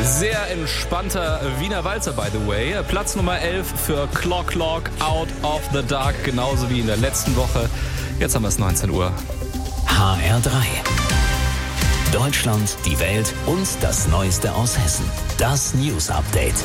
Sehr entspannter Wiener Walzer, by the way. Platz Nummer 11 für Clock Clock, Out of the Dark, genauso wie in der letzten Woche. Jetzt haben wir es 19 Uhr. HR3. Deutschland, die Welt und das Neueste aus Hessen. Das News Update.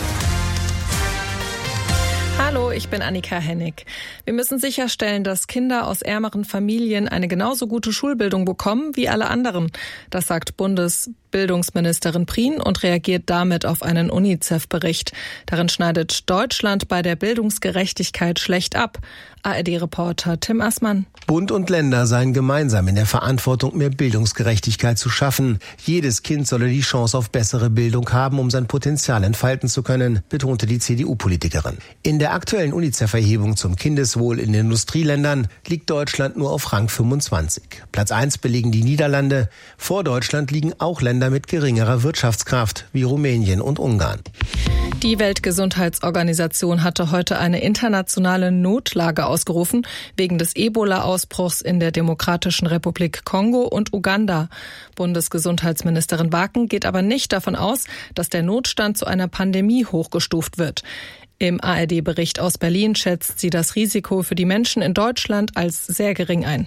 Hallo, ich bin Annika Hennig. Wir müssen sicherstellen, dass Kinder aus ärmeren Familien eine genauso gute Schulbildung bekommen wie alle anderen. Das sagt Bundesbildungsministerin Prien und reagiert damit auf einen UNICEF-Bericht. Darin schneidet Deutschland bei der Bildungsgerechtigkeit schlecht ab. ARD-Reporter Tim Assmann. Bund und Länder seien gemeinsam in der Verantwortung, mehr Bildungsgerechtigkeit zu schaffen. Jedes Kind solle die Chance auf bessere Bildung haben, um sein Potenzial entfalten zu können, betonte die CDU-Politikerin. In der aktuellen UNICEF-Erhebung zum Kindeswohl in den Industrieländern liegt Deutschland nur auf Rang 25. Platz 1 belegen die Niederlande. Vor Deutschland liegen auch Länder mit geringerer Wirtschaftskraft, wie Rumänien und Ungarn. Die Weltgesundheitsorganisation hatte heute eine internationale Notlage ausgerufen, wegen des Ebola-Ausbruchs in der Demokratischen Republik Kongo und Uganda. Bundesgesundheitsministerin Waken geht aber nicht davon aus, dass der Notstand zu einer Pandemie hochgestuft wird. Im ARD-Bericht aus Berlin schätzt sie das Risiko für die Menschen in Deutschland als sehr gering ein.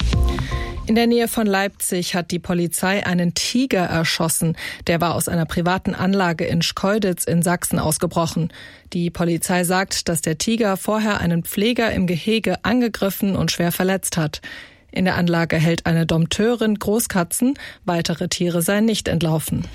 In der Nähe von Leipzig hat die Polizei einen Tiger erschossen. Der war aus einer privaten Anlage in Schkeuditz in Sachsen ausgebrochen. Die Polizei sagt, dass der Tiger vorher einen Pfleger im Gehege angegriffen und schwer verletzt hat. In der Anlage hält eine Dompteurin Großkatzen. Weitere Tiere seien nicht entlaufen.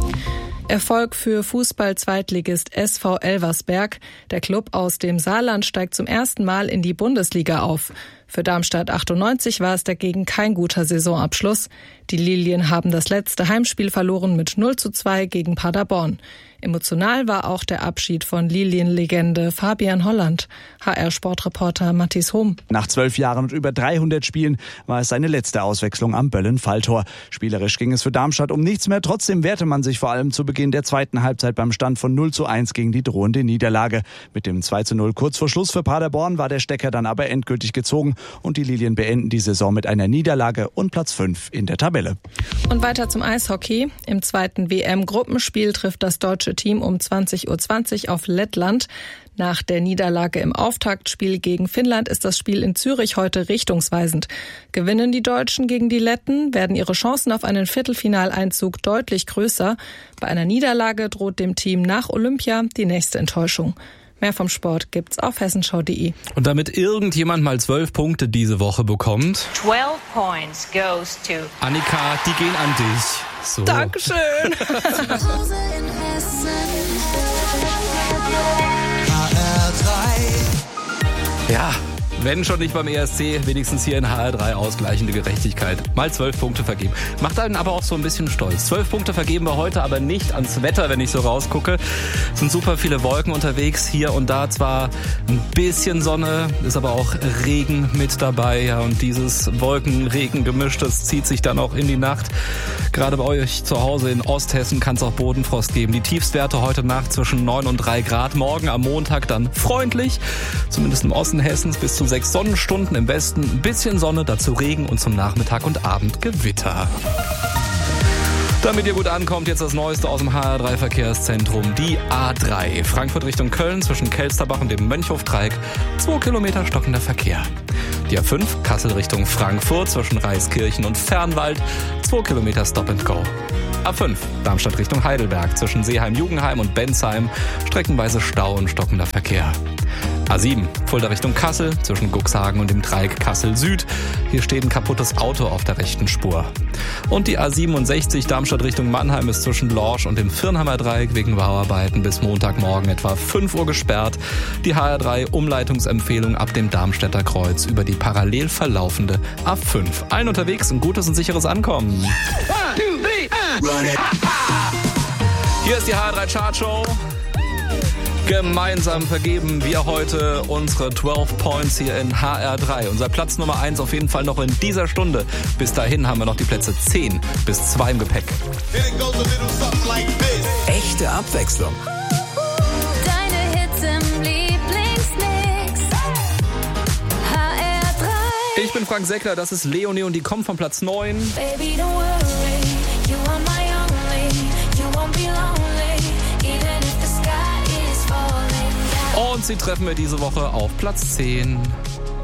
Erfolg für Fußball-Zweitligist SV Elversberg. Der Klub aus dem Saarland steigt zum ersten Mal in die Bundesliga auf. Für Darmstadt 98 war es dagegen kein guter Saisonabschluss. Die Lilien haben das letzte Heimspiel verloren mit 0:2 gegen Paderborn. Emotional war auch der Abschied von Lilienlegende Fabian Holland. HR-Sportreporter Matthias Hohm. Nach 12 Jahren und über 300 Spielen war es seine letzte Auswechslung am Böllen-Falltor. Spielerisch ging es für Darmstadt um nichts mehr. Trotzdem wehrte man sich vor allem zu Beginn der zweiten Halbzeit beim Stand von 0:1 gegen die drohende Niederlage. Mit dem 2:0 kurz vor Schluss für Paderborn war der Stecker dann aber endgültig gezogen und die Lilien beenden die Saison mit einer Niederlage und Platz 5 in der Tabelle. Und weiter zum Eishockey. Im zweiten WM-Gruppenspiel trifft das deutsche Team um 20:20 Uhr auf Lettland. Nach der Niederlage im Auftaktspiel gegen Finnland ist das Spiel in Zürich heute richtungsweisend. Gewinnen die Deutschen gegen die Letten, werden ihre Chancen auf einen Viertelfinaleinzug deutlich größer. Bei einer Niederlage droht dem Team nach Olympia die nächste Enttäuschung. Mehr vom Sport gibt's auf hessenschau.de. Und damit irgendjemand mal 12 Punkte diese Woche bekommt, 12 points goes to Annika, die gehen an dich. So. Dankeschön. Ja, wenn schon nicht beim ESC, wenigstens hier in HR3 ausgleichende Gerechtigkeit. Mal 12 Punkte vergeben. Macht einen aber auch so ein bisschen stolz. 12 Punkte vergeben wir heute aber nicht ans Wetter, wenn ich so rausgucke. Es sind super viele Wolken unterwegs. Hier und da zwar ein bisschen Sonne, ist aber auch Regen mit dabei. Ja, und dieses Wolken-Regen-Gemisch, das zieht sich dann auch in die Nacht. Gerade bei euch zu Hause in Osthessen kann es auch Bodenfrost geben. Die Tiefstwerte heute Nacht zwischen 9 und 3 Grad. Morgen am Montag dann freundlich, zumindest im Osten Hessens, bis zu 6 Sonnenstunden, im Westen ein bisschen Sonne, dazu Regen und zum Nachmittag und Abend Gewitter. Damit ihr gut ankommt, jetzt das Neueste aus dem HR3-Verkehrszentrum. Die A3, Frankfurt Richtung Köln, zwischen Kelsterbach und dem Mönchhofdreieck, 2 Kilometer stockender Verkehr. Die A5, Kassel Richtung Frankfurt, zwischen Reiskirchen und Fernwald, 2 Kilometer Stop and Go. A5, Darmstadt Richtung Heidelberg, zwischen Seeheim-Jugendheim und Bensheim, streckenweise Stau und stockender Verkehr. A7, Fulda Richtung Kassel, zwischen Cuxhagen und dem Dreieck Kassel-Süd. Hier steht ein kaputtes Auto auf der rechten Spur. Und die A67, Darmstadt Richtung Mannheim, ist zwischen Lorsch und dem Firnheimer Dreieck wegen Bauarbeiten bis Montagmorgen etwa 5 Uhr gesperrt. Die HR3-Umleitungsempfehlung ab dem Darmstädter Kreuz über die parallel verlaufende A5. Allen unterwegs ein gutes und sicheres Ankommen. 1, 2, 3, Hier ist die HR3 Chartshow. Gemeinsam vergeben wir heute unsere 12 Points hier in HR3. Unser Platz Nummer 1 auf jeden Fall noch in dieser Stunde. Bis dahin haben wir noch die Plätze 10 bis 2 im Gepäck. Echte Abwechslung. Deine Hits im Lieblingsmix. HR3. Ich bin Frank Seckler, das ist Leonie und die kommt von Platz 9. Baby, don't worry, you are my only, you won't be lonely. Und sie treffen wir diese Woche auf Platz 10.